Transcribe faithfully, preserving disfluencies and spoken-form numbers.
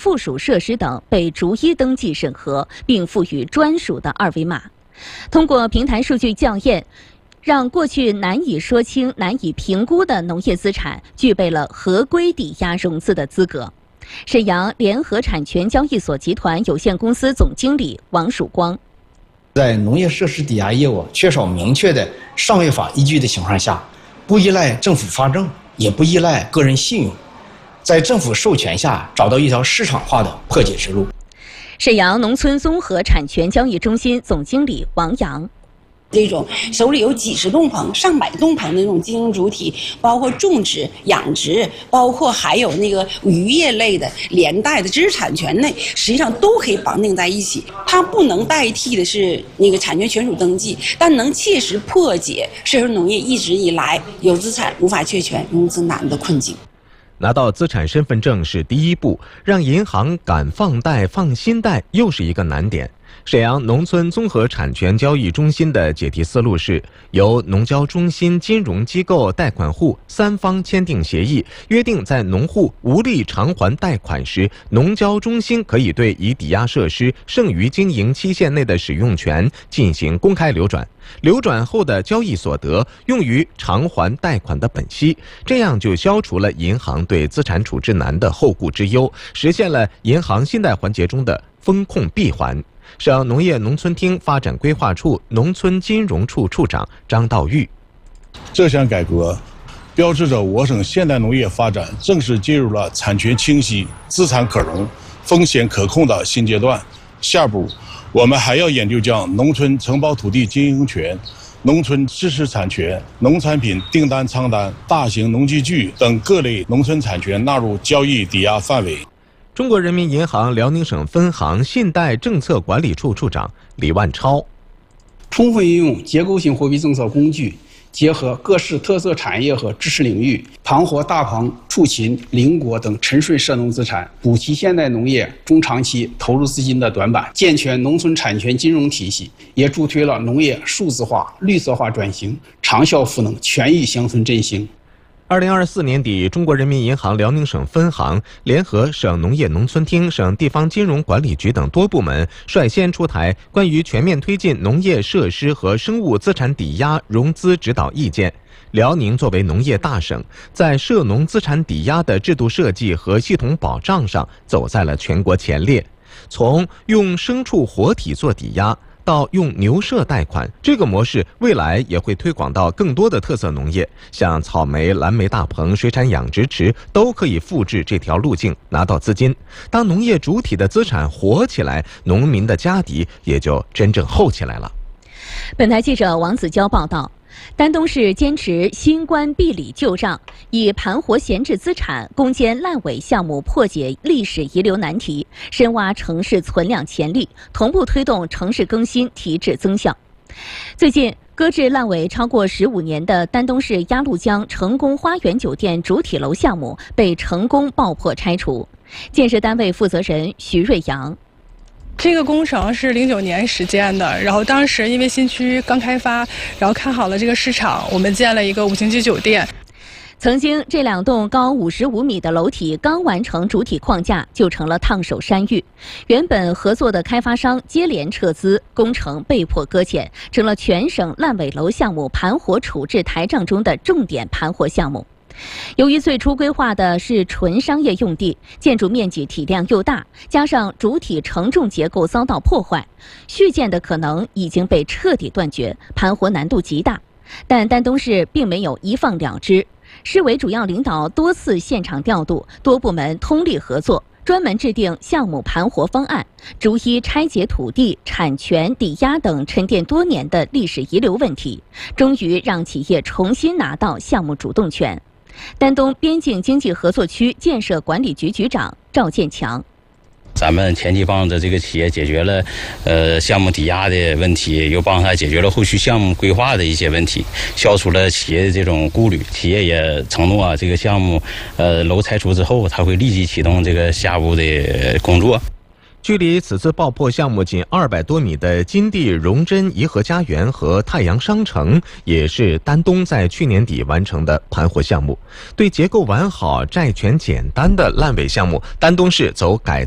附属设施等被逐一登记审核，并赋予专属的二维码。通过平台数据校验，让过去难以说清、难以评估的农业资产具备了合规抵押融资的资格。沈阳联合产权交易所集团有限公司总经理王曙光， 在农业设施抵押业务缺少明确的商业法依据的情况下，不依赖政府发证，也不依赖个人信用，在政府授权下找到一条市场化的破解之路。 沈阳农村综合产权交易中心总经理王阳， 这种手里有几十栋棚、上百栋棚的那种经营主体，包括种植、养殖，包括还有那个渔业类的连带的知识产权类，实际上都可以绑定在一起。它不能代替的是那个产权权属登记，但能切实破解社会农业一直以来有资产无法确权、融资难的困境。 拿到资产身份证是第一步，让银行敢放贷、放心贷又是一个难点。沈阳农村综合产权交易中心的解题思路是，由农交中心、金融机构、贷款户三方签订协议，约定在农户无力偿还贷款时，农交中心可以对已抵押设施剩余经营期限内的使用权进行公开流转，流转后的交易所得用于偿还贷款的本息，这样就消除了银行对资产处置难的后顾之忧，实现了银行信贷环节中的风控闭环。省农业农村厅发展规划处农村金融处处长张道玉， 这项改革标志着我省现代农业发展正式进入了产权清晰、资产可容、风险可控的新阶段。下步，我们还要研究将农村承包土地经营权、农村知识产权、农产品订单仓单、大型农机具等各类农村产权纳入交易抵押范围。 中国人民银行辽宁省分行信贷政策管理处处长李万超， 充分运用结构性货币政策工具，结合各市特色产业和知识领域，盘活大棚、畜禽、邻国等沉睡涉农资产，补齐现代农业中长期投入资金的短板，健全农村产权金融体系，也助推了农业数字化、绿色化转型，长效赋能全域乡村振兴。 二零二四年底，中国人民银行辽宁省分行联合省农业农村厅、省地方金融管理局等多部门，率先出台关于全面推进农业设施和生物资产抵押融资指导意见。辽宁作为农业大省，在涉农资产抵押的制度设计和系统保障上走在了全国前列。从用牲畜活体做抵押到用牛舍贷款，这个模式未来也会推广到更多的特色农业，像草莓、蓝莓大棚、水产养殖池都可以复制这条路径拿到资金。当农业主体的资产活起来，农民的家底也就真正厚起来了。 本台记者王子娇报道。丹东市坚持新冠闭里旧账，以盘活闲置资产、攻坚烂尾项目破解历史遗留难题，深挖城市存量潜力，同步推动城市更新提质增效。最近，搁置烂尾超过十五年的丹东市鸭绿江成功花园酒店主体楼项目被成功爆破拆除。建设单位负责人徐瑞阳。 这个工程是零九年时间的，然后当时因为新区刚开发，然后看好了这个市场，我们建了一个五星级酒店。 曾经这两栋高五十五米的楼体刚完成主体框架，就成了烫手山芋。原本合作的开发商接连撤资，工程被迫搁浅，成了全省烂尾楼项目盘活处置台账中的重点盘活项目。由于最初规划的是纯商业用地，建筑面积体量又大，加上主体承重结构遭到破坏，续建的可能已经被彻底断绝，盘活难度极大。但丹东市并没有一放了之，市委主要领导多次现场调度，多部门通力合作，专门制定项目盘活方案，逐一拆解土地、产权、抵押等沉淀多年的历史遗留问题，终于让企业重新拿到项目主动权。丹东边境经济合作区建设管理局局长赵建强， 咱们前期帮着这个企业解决了呃项目抵押的问题，又帮他解决了后续项目规划的一些问题，消除了企业的这种顾虑。企业也承诺啊，这个项目呃楼拆除之后，他会立即启动这个下步的工作。 距离此次爆破项目仅二百多米的金地荣臻颐和家园和太阳商城，也是丹东在去年底完成的盘活项目。对结构完好、债权简单的烂尾项目，丹东市走改